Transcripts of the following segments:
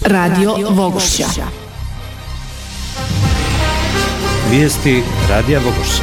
Radio Vogošća. Vijesti Radija Vogošća.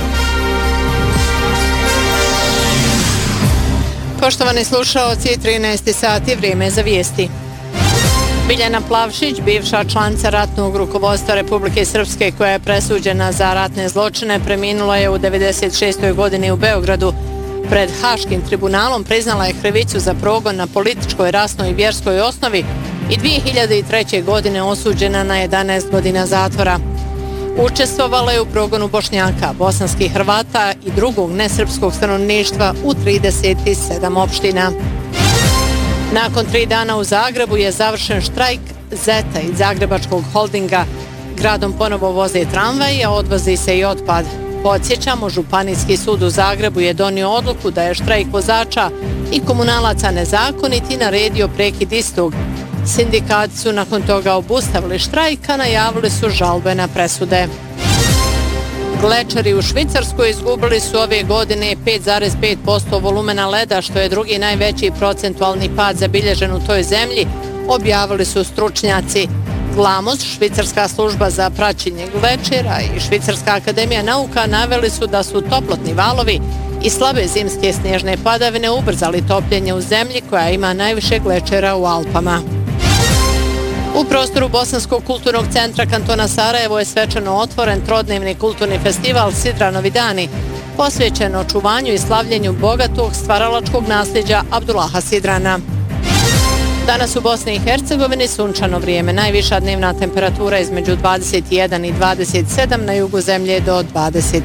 Poštovani slušaoci, 13 sati, vrijeme za vijesti. Biljana Plavšić, bivša članica ratnog rukovodstva Republike Srpske koja je presuđena za ratne zločine, preminula je u 96. godini u Beogradu. Pred Haškim tribunalom priznala je krivicu za progon na političkoj, rasnoj i vjerskoj osnovi i 2003. godine osuđena na 11 godina zatvora. Učestvovala je u progonu Bošnjaka, bosanskih Hrvata i drugog nesrpskog stanovništva u 37 opština. Nakon 3 dana u Zagrebu je završen štrajk Zeta iz Zagrebačkog holdinga. Gradom ponovo voze tramvaj, a odvozi se i otpad. Podsjećamo, Županijski sud u Zagrebu je donio odluku da je štrajk vozača i komunalaca nezakonit i naredio prekid istog. Sindikati su nakon toga obustavili štrajk, a najavili su žalbe na presude. Glečeri u Švicarskoj izgubili su ove godine 5,5% volumena leda, što je drugi najveći procentualni pad zabilježen u toj zemlji, objavili su stručnjaci. GLAMOS, švicarska služba za praćenje glečera i Švicarska akademija nauka naveli su da su toplotni valovi i slabe zimske snježne padavine ubrzali topljenje u zemlji koja ima najviše glečera u Alpama. U prostoru Bosanskog kulturnog centra kantona Sarajevo je svečano otvoren trodnevni kulturni festival Sidranovi dani, posvećen očuvanju i slavljenju bogatog stvaralačkog nasljeđa Abdullaha Sidrana. Danas u Bosni i Hercegovini sunčano vrijeme, najviša dnevna temperatura između 21 i 27, na jugu zemlje do 23.